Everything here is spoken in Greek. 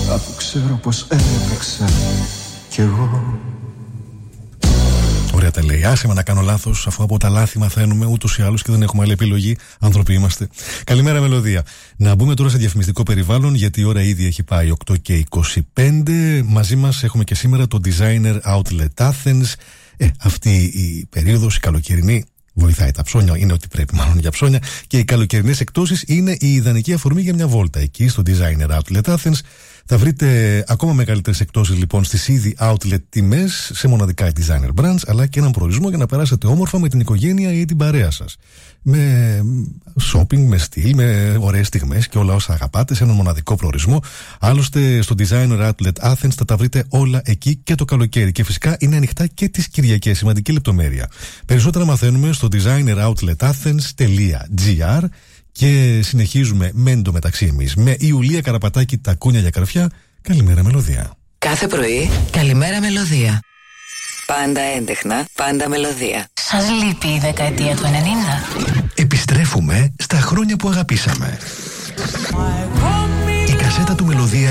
αφού ξέρω πως έπαιξα κι εγώ. Ωραία τα λέει. Άσε με να κάνω λάθος, αφού από τα λάθη μαθαίνουμε ούτως ή άλλως και δεν έχουμε άλλη επιλογή. Άνθρωποι είμαστε. Καλημέρα, Μελωδία. Να μπούμε τώρα σε διαφημιστικό περιβάλλον, γιατί η ώρα ήδη έχει πάει 8:25. Μαζί μας έχουμε και σήμερα το Designer Outlet Athens. Αυτή η περίοδος, η καλοκαιρινή, βοηθάει τα ψώνια, είναι ότι πρέπει μάλλον για ψώνια. Και οι καλοκαιρινές εκπτώσεις είναι η ιδανική αφορμή για μια βόλτα. Εκεί στο Designer Outlet Athens θα βρείτε ακόμα μεγαλύτερες εκπτώσεις λοιπόν στις ήδη outlet τιμές σε μοναδικά designer brands, αλλά και έναν προορισμό για να περάσετε όμορφα με την οικογένεια ή την παρέα σας. Με shopping, με στυλ, με ωραίες στιγμές και όλα όσα αγαπάτε σε έναν μοναδικό προορισμό. Άλλωστε στο Designer Outlet Athens θα τα βρείτε όλα εκεί και το καλοκαίρι. Και φυσικά είναι ανοιχτά και τις Κυριακές, σημαντική λεπτομέρεια. Περισσότερα μαθαίνουμε στο designeroutletAthens.gr. Και συνεχίζουμε με εντωμεταξύ εμείς με Ιουλία Καραπατάκη, τα κούνια για καρφιά. Καλημέρα, Μελωδία. Κάθε πρωί, καλημέρα, Μελωδία. Πάντα έντεχνα, πάντα μελωδία. Σας λείπει η δεκαετία του 90? Επιστρέφουμε στα χρόνια που αγαπήσαμε. Η κασέτα του Μελωδία